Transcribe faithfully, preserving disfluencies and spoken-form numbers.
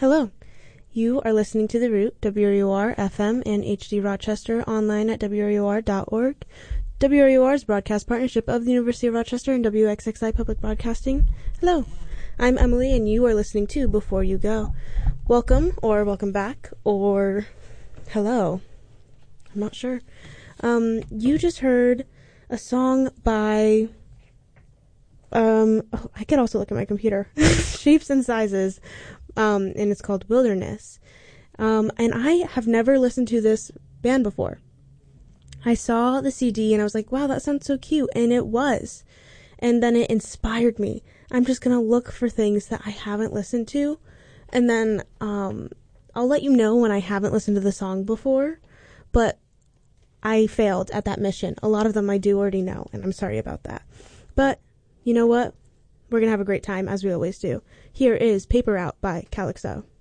Hello. You are listening to The Root, W R U R F M and H D Rochester, online at W R U R dot org. W R U R is a broadcast partnership of the University of Rochester and W X X I Public Broadcasting. Hello. I'm Emily, and you are listening to Before You Go. Welcome, or welcome back, or hello. I'm not sure. Um, you just heard a song by... Um, oh, I could also look at my computer. Shapes and Sizes. Um, and it's called Wilderness. Um, and I have never listened to this band before. I saw the C D and I was like, wow, that sounds so cute. And it was. And then it inspired me. I'm just going to look for things that I haven't listened to. And then, um, I'll let you know when I haven't listened to the song before. But I failed at that mission. A lot of them I do already know. And I'm sorry about that. But you know what? We're going to have a great time, as we always do. Here is Paper Out by Calyxo.